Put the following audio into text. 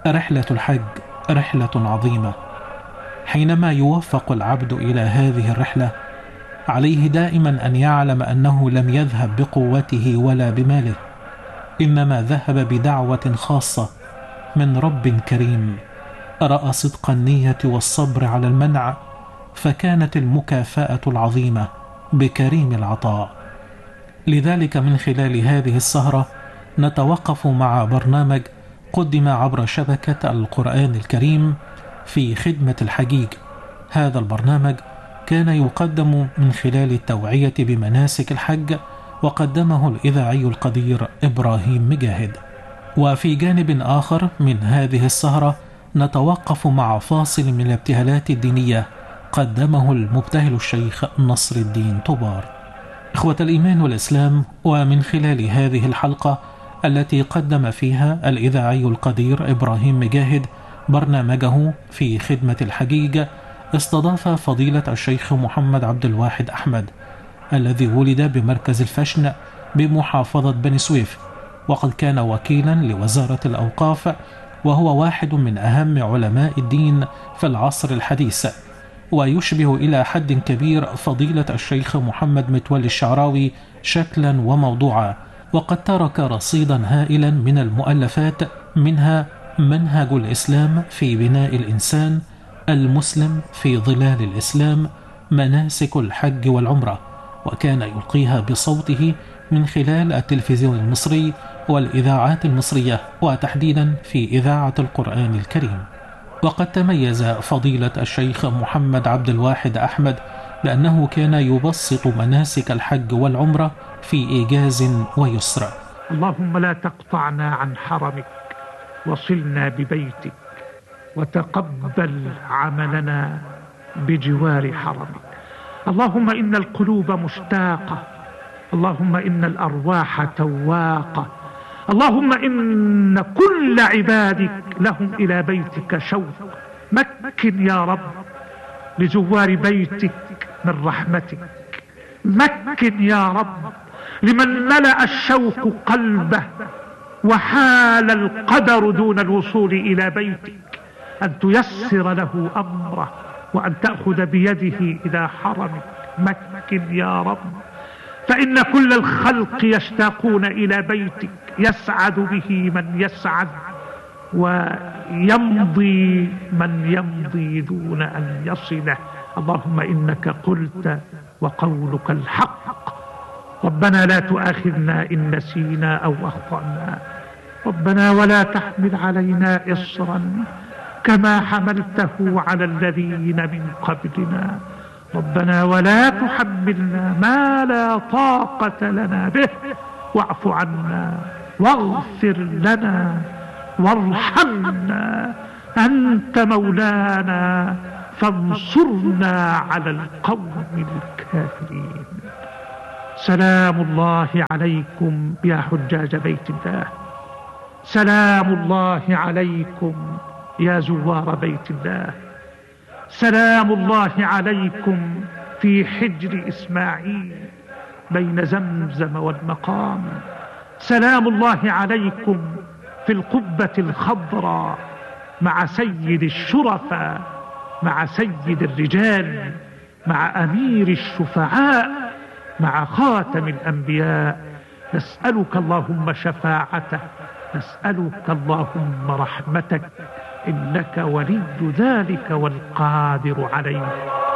رحلة الحج رحلة عظيمة. حينما يوفق العبد إلى هذه الرحلة عليه دائما أن يعلم أنه لم يذهب بقوته ولا بماله، إنما ذهب بدعوة خاصة من رب كريم رأى صدق النية والصبر على المنع، فكانت المكافأة العظيمة بكريم العطاء. لذلك من خلال هذه السهرة نتوقف مع برنامج قدم عبر شبكة القرآن الكريم في خدمة الحجيج. هذا البرنامج كان يقدم من خلال التوعية بمناسك الحج، وقدمه الإذاعي القدير إبراهيم مجاهد. وفي جانب آخر من هذه السهرة نتوقف مع فاصل من الابتهالات الدينية قدمه المبتهل الشيخ نصر الدين طبار. إخوة الإيمان والإسلام، ومن خلال هذه الحلقة التي قدم فيها الإذاعي القدير إبراهيم مجاهد برنامجه في خدمة الحجيج، استضاف فضيلة الشيخ محمد عبد الواحد أحمد الذي ولد بمركز الفشن بمحافظة بني سويف، وقد كان وكيلا لوزارة الأوقاف، وهو واحد من أهم علماء الدين في العصر الحديث، ويشبه إلى حد كبير فضيلة الشيخ محمد متولي الشعراوي شكلا وموضوعا، وقد ترك رصيدا هائلا من المؤلفات، منها منهج الإسلام في بناء الإنسان، المسلم في ظلال الإسلام، مناسك الحج والعمرة، وكان يلقيها بصوته من خلال التلفزيون المصري والإذاعات المصرية، وتحديدا في إذاعة القرآن الكريم. وقد تميز فضيلة الشيخ محمد عبد الواحد أحمد بأنه كان يبسط مناسك الحج والعمرة في إيجاز ويسر. اللهم لا تقطعنا عن حرمك وصلنا ببيتك، وتقبل عملنا بجوار حرمك. اللهم إن القلوب مشتاقة، اللهم إن الأرواح تواقة، اللهم إن كل عبادك لهم إلى بيتك شوق. مكن يا رب لزوار بيتك من رحمتك، مكن يا رب لمن ملأ الشوق قلبه وحال القدر دون الوصول إلى بيتك، أن تيسر له أمره وأن تأخذ بيده إلى حرمك. مكن يا رب، فإن كل الخلق يشتاقون إلى بيتك، يسعد به من يسعد ويمضي من يمضي دون أن يصله. اللهم إنك قلت وقولك الحق. ربنا لا تؤاخذنا إن نسينا أو أخطأنا، ربنا ولا تحمل علينا إصرا كما حملته على الذين من قبلنا، ربنا ولا تحملنا ما لا طاقة لنا به، واعف عنا واغفر لنا وارحمنا، أنت مولانا فانصرنا على القوم الكافرين. سلام الله عليكم يا حجاج بيت الله، سلام الله عليكم يا زوار بيت الله، سلام الله عليكم في حجر إسماعيل بين زمزم والمقام، سلام الله عليكم في القبة الخضراء مع سيد الشرفاء، مع سيد الرجال، مع أمير الشفعاء، مع خاتم الأنبياء. نسألك اللهم شفاعته، نسألك اللهم رحمتك، إنك ولي ذلك والقادر عليه.